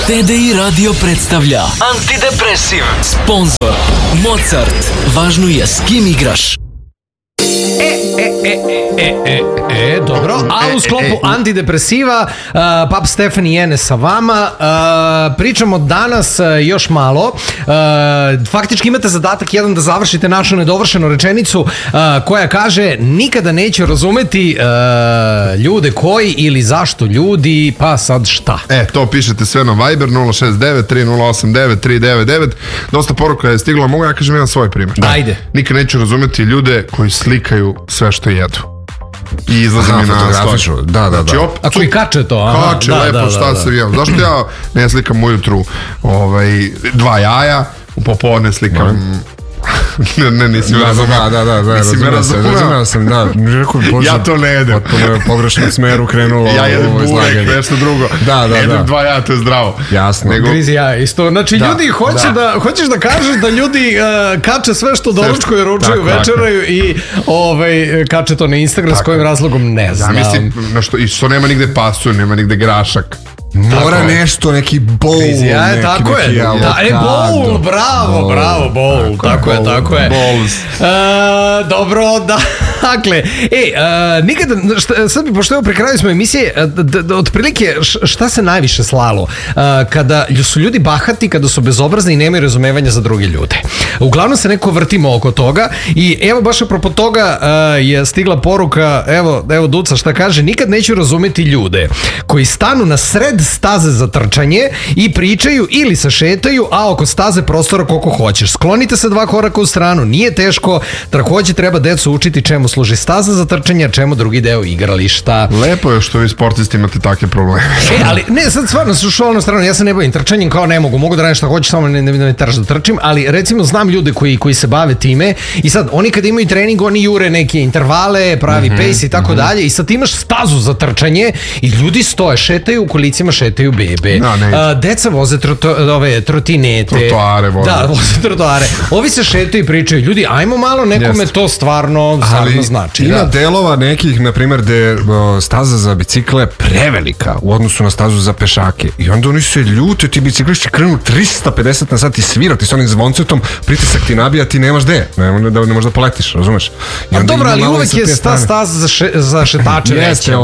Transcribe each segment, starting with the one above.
TDI radio predstavlja Antidepresiv. Sponzor Mozart. Važno je s kim igraš. Dobro, a u sklopu antidepresiva Pap Stefan i Ene sa vama. Pričamo danas još malo. Faktički imate zadatak jedan da završite našu nedovršenu rečenicu koja kaže: nikada neću razumeti ljude koji ili zašto ljudi, pa sad šta. To pišete sve na Viber 069 3089 399. Dosta poruka je stigla, mogu ja kažem jedan svoj primjer. Ajde. Nikad neću razumeti ljude koji slikaju sve što jedu i izlaze mi na story. Da. Znači, a koji kače to? Kače lepo šta sam jeo. Zašto ja ne slikam ujutru 2 jaja, u popodne slikam... Ne, nisi me razumeo. Razumeo sam, da. Ja to ne jedem. Potpuno je u pogrešnom smeru krenulo. Ja jedem burek, nešto drugo. Da. Jedem 2 jaja, to je zdravo. Jasno. Grizi jaja isto. Znači, ljudi hoćeš da kažeš da ljudi kače sve što doručkuju, ručuju, večeraju i kače to na Instagram, s kojim razlogom ne znam. Zamisli, što nema nigde pasulj, nema nigde grašak. Mora nešto, neki bowl. Tako je. Bowl, bravo, bowl. Tako je. Dobro, dakle. Nikada, sad bi, pošto pri kraju smo emisije, otprilike šta se najviše slalo? Kada su ljudi bahati, kada su bezobrazni i nemaju razumevanja za druge ljude. Uglavnom se neko vrtimo oko toga i evo baš apropo toga je stigla poruka, evo Duca šta kaže: nikad neću razumeti ljude koji stanu na sred staze za trčanje i pričaju ili se šetaju, a oko staze prostora koliko hoćeš. Sklonite se 2 koraka u stranu, nije teško. Takođe treba decu učiti čemu služi staza za trčanje, a čemu drugi deo igrališta. Lepo je što vi sportisti imate takve probleme. Ali ne, sad stvarno su šalno stranu, ja se ne bavim trčanjem, kao ne mogu da radim šta hoću, samo ne me teraš da trčim, ali recimo znam ljude koji se bave time i sad oni kad imaju trening, oni jure neke intervale, pravi pace i tako dalje i sad imaš stazu za trčanje i ljudi stoje, šetaju u kolicima, šetaju bebe. Deca voze trotinete. Trotoare voze. Da, voze trotoare. Ovi se šetaju i pričaju: ljudi, ajmo malo, nekome to stvarno znači. Ima delova nekih, na primjer, gde je staza za bicikle prevelika u odnosu na stazu za pešake. I onda oni se ljute, ti biciklisti krenu 350 na sat i svirati s onim zvoncetom, pritisak ti nabija, ti nemaš gde. Ne možeš da poletiš, razumeš? Dobro, ali uvek je staza za šetače veća.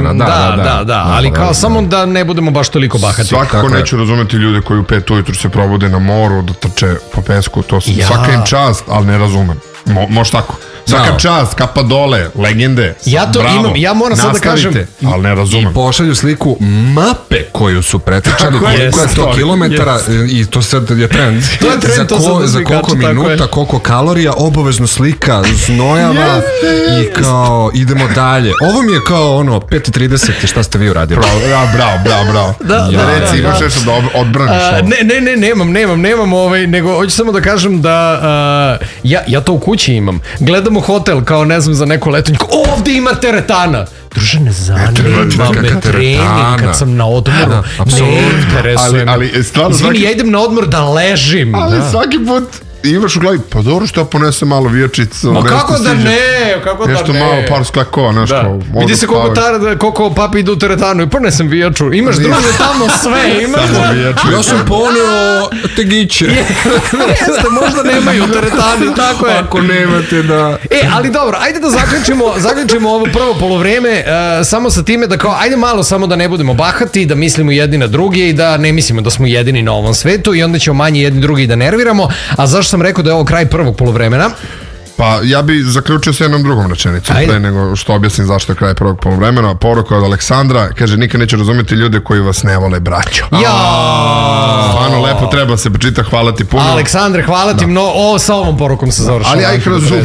Da, ali kao samo da ne budemo baš toliko bahati. Svakako neću razumeti ljude koji u 5 ujutru se probude na moru da trče po pesku, to svaka im čast, ali ne razumem. Može tako. Svaka čast, kapa dole, legende. Ja to imam, ja moram sad da kažem. Ali ne razumem. I pošalju sliku mape koju su pretrčali, koliko je to kilometara i to sad je trend. To je trend, to sad za koliko minuta, koliko kalorija, obavezno slika znojava i kao idemo dalje. Ovo mi je kao 5:30, šta ste vi uradili? Bravo. Reci, imaš nešto da odbraniš. Nemam, nego hoću samo da kažem da ja to u kući imam. Gledamo hotel kao ne znam za neko letenje. Ovdje ima teretana. Druže, ne zanima me trening kad sam na odmoru. Ne interesuje me. Izvini, ja idem na odmor da ležim. Ali svaki put imaš u glavi, pa dobro što ja ponesem malo vijačicu. Ma kako da ne? Nešto malo, par sklekova, nešto. Vidi se koliko papi idu u teretanu i ponesem vijaču. Imaš druže tamo sve. Ja sam poneo tegiće. Jeste, možda nemaju u teretani, tako je. Ako nemate, da... Ali dobro, ajde da zaključimo ovo prvo polovreme samo sa time da kao, ajde malo samo da ne budemo bahati, da mislimo jedni na drugi i da ne mislimo da smo jedini na ovom svetu i onda ćemo manje jedni drugi da nerviramo. A zašto sam rekao da je ovo kraj prvog polovremena? Pa ja bi zaključio s jednom drugom rečenicom pre nego što objasnim zašto je kraj prvog polovremena. Poruka od Aleksandra, kaže: nikad neću razumjeti ljude koji vas ne vole, braćo. Stvarno lepo, treba se pročita, hvala ti puno. Aleksandre, hvala ti mnogo, sa ovom porukom se završava. Ali ja ih razumem.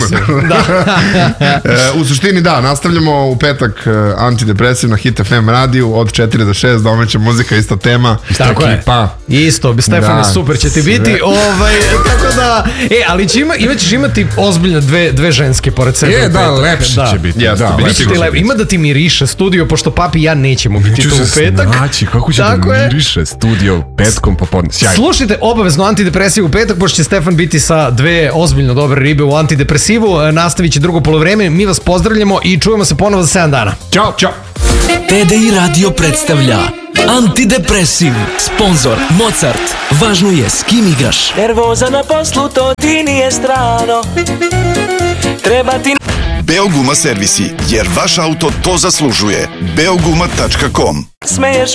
U suštini nastavljamo u petak Antidepresiv na Hit FM radiju od 4 do 6, domaća muzika, ista tema. Tako je. Isto, Stefane, super će ti biti. Tako da, ali ćeš imati ozbiljno dve ženske pored sebe. Lepše će biti. Ima da ti miriše studio, pošto papi i ja nećemo biti tu u petak. Kako će da miriše studio petkom popodne. Slušajte obavezno Antidepresiv u petak, pošto će Stefan biti sa 2 ozbiljno dobre ribe u Antidepresivu. Nastavit će drugo polovreme. Mi vas pozdravljamo i čujemo se ponovo za 7 dana. Ćao. TDI radio predstavlja Antidepresiv. Sponzor Mozart. Važno je s kim igraš. Nervoza na poslu, to ti nije strano. Treba ti... Beoguma servisi, jer vaš auto to zaslužuje. Beoguma.com. Smeješ